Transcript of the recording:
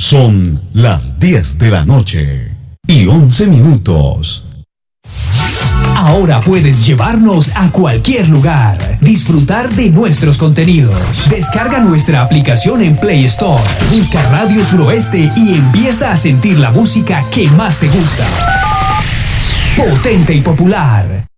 Son las 10 de la noche y 11 minutos. Ahora puedes llevarnos a cualquier lugar, disfrutar de nuestros contenidos. Descarga nuestra aplicación en Play Store, busca Radio Suroeste y empieza a sentir la música que más te gusta. Potente y popular.